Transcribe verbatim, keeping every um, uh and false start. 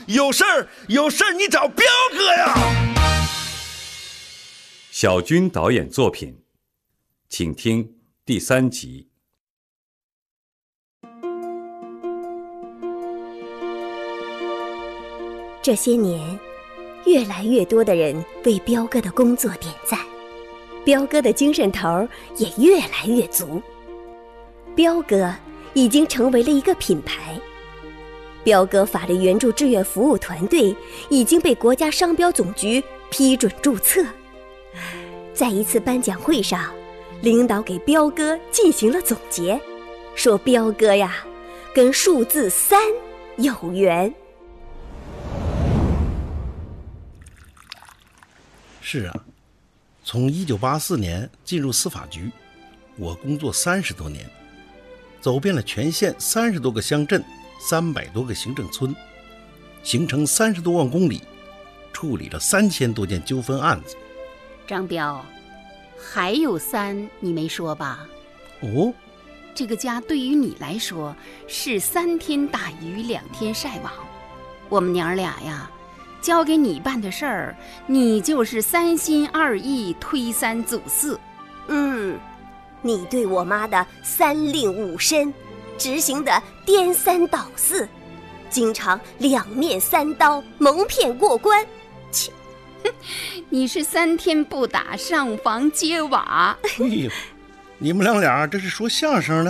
有事儿有事儿你找彪哥呀。 小军导演作品，请听第三集。 这些年，越来越多的人为彪哥的工作点赞，彪哥的精神头也越来越足。彪哥已经成为了一个品牌，彪哥法律援助志愿服务团队已经被国家商标总局批准注册。在一次颁奖会上，领导给彪哥进行了总结，说彪哥呀，跟数字三有缘。 是啊，从一九八四年进入司法局，我工作三十多年，走遍了全县三十多个乡镇，三百多个行政村，行程三十多万公里，处理了三千多件纠纷案子。 张彪，还有三你没说吧？ 哦， 这个家对于你来说是三天打鱼两天晒网，我们娘俩呀，交给你办的事儿，你就是三心二意推三阻四。 嗯，你对我妈的三令五申执行的颠三倒四，经常两面三刀蒙骗过关。切， 你是三天不打上房揭瓦。 哎呦，你们娘俩这是说相声呢？